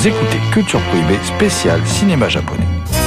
Vous écoutez Culture Prohibée spécial cinéma japonais.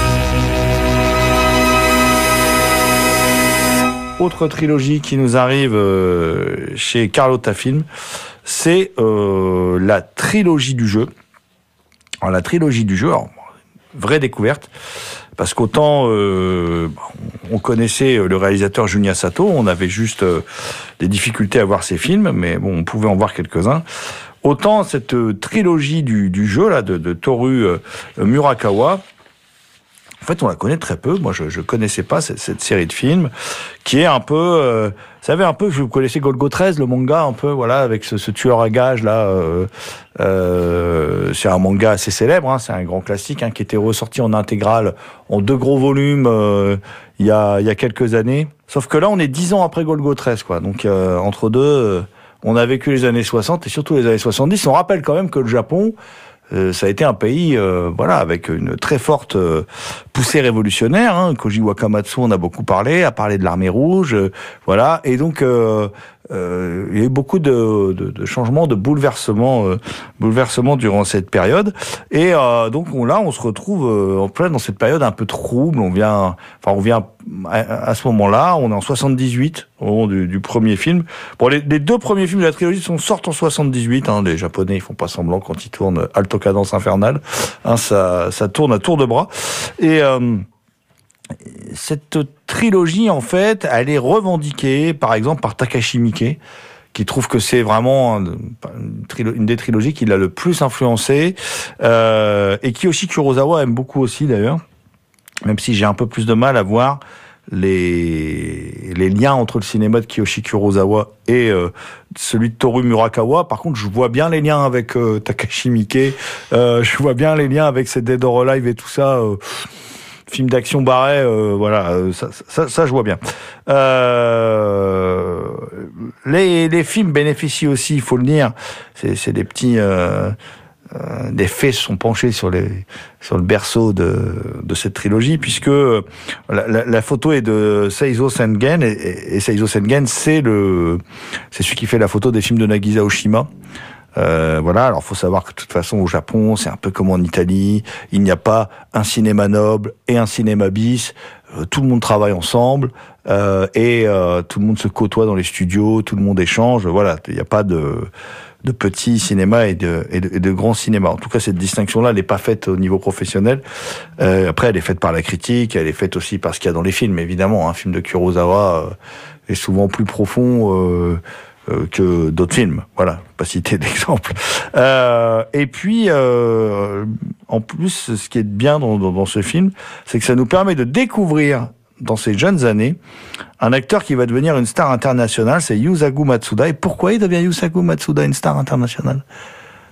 Autre trilogie qui nous arrive chez Carlotta Film, c'est la trilogie du jeu. Alors, la trilogie du jeu, alors, vraie découverte, parce qu'autant on connaissait le réalisateur Junya Sato, on avait juste des difficultés à voir ses films, mais bon, on pouvait en voir quelques-uns. Autant cette trilogie du jeu là de Toru Murakawa, en fait, on la connaît très peu. Moi, je connaissais pas cette série de films qui est un peu, vous savez, un peu, vous connaissez Golgo 13, le manga, un peu, voilà, avec ce tueur à gages là. C'est un manga assez célèbre, hein, c'est un grand classique qui était ressorti en intégrale en 2 gros volumes il y a quelques années. Sauf que là, on est 10 ans après Golgo 13, quoi. Donc entre deux, on a vécu les années 60 et surtout les années 70. On rappelle quand même que le Japon, ça a été un pays, voilà, avec une très forte poussée révolutionnaire. Hein. Koji Wakamatsu, on a beaucoup parlé, a parlé de l'armée rouge, voilà. Et donc, il y a eu beaucoup de changements, de bouleversements durant cette période. Et donc là, on se retrouve en plein dans cette période un peu trouble. On vient à ce moment-là, on est en 78 au moment du premier film. Bon, les 2 premiers films de la trilogie sortent en 78. Hein, les Japonais, ils font pas semblant quand ils tournent Alto Cadence Infernale. Hein, ça tourne à tour de bras. Et cette trilogie, en fait, elle est revendiquée, par exemple, par Takashi Miike, qui trouve que c'est vraiment une des trilogies qui l'a le plus influencé, et Kiyoshi Kurosawa aime beaucoup aussi, d'ailleurs, même si j'ai un peu plus de mal à voir les liens entre le cinéma de Kiyoshi Kurosawa et celui de Toru Murakawa. Par contre, je vois bien les liens avec Takashi Miike, je vois bien les liens avec ces Dead or Alive et tout ça, film d'action barré, voilà, ça je vois bien. Les films bénéficient aussi, il faut le dire, c'est des petits des faits se sont penchés sur le berceau de cette trilogie, puisque la photo est de Seizo Sengen, et Seizo Sengen, c'est celui qui fait la photo des films de Nagisa Oshima. Voilà, alors faut savoir que de toute façon au Japon, c'est un peu comme en Italie, il n'y a pas un cinéma noble et un cinéma bis, tout le monde travaille ensemble, et tout le monde se côtoie dans les studios, tout le monde échange, voilà, il n'y a pas de petits cinémas et de grands cinémas. En tout cas, cette distinction-là, elle n'est pas faite au niveau professionnel. Après, elle est faite par la critique, elle est faite aussi par ce qu'il y a dans les films, évidemment. Un film de Kurosawa est souvent plus profond que d'autres films. Voilà, pas citer d'exemple. Et puis, en plus, ce qui est bien dans ce film, c'est que ça nous permet de découvrir, dans ses jeunes années, un acteur qui va devenir une star internationale, c'est Yusaku Matsuda. Et pourquoi il devient Yusaku Matsuda une star internationale ? Pourquoi ?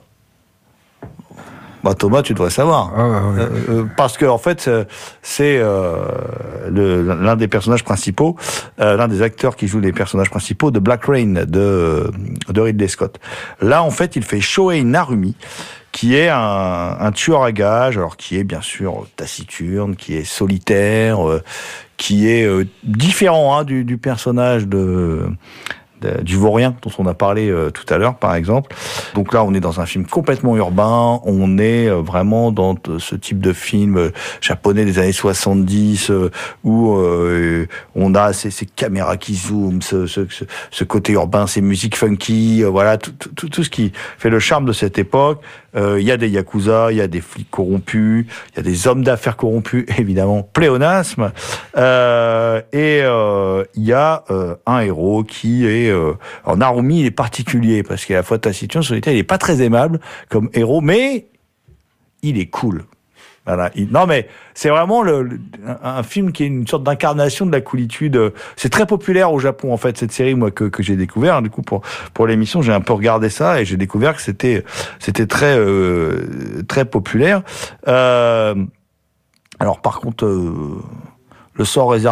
Bah Thomas, tu devrais savoir. Parce que en fait, c'est l'un des personnages principaux, l'un des acteurs qui joue les personnages principaux de Black Rain de Ridley Scott. Là, en fait, il fait Shohei Narumi, qui est un tueur à gages, alors qui est bien sûr taciturne, qui est solitaire, qui est différent du personnage du Vaurien dont on a parlé tout à l'heure, par exemple. Donc là, on est dans un film complètement urbain, on est vraiment dans ce type de film japonais des années 70, où on a ces caméras qui zooment, ce côté urbain, ces musiques funky, voilà, tout ce qui fait le charme de cette époque. Il y a des yakuza, il y a des flics corrompus, il y a des hommes d'affaires corrompus, évidemment, pléonasme, et il y a un héros qui est... alors Narumi, il est particulier, parce qu'il est à la fois taciturne, solitaire, il est pas très aimable comme héros, mais il est cool. Voilà. Non, mais c'est vraiment un film qui est une sorte d'incarnation de la coolitude. C'est très populaire au Japon, en fait, cette série, moi, que j'ai découvert. Du coup, pour l'émission, j'ai un peu regardé ça et j'ai découvert que c'était très, très populaire. Alors, par contre, le sort réservé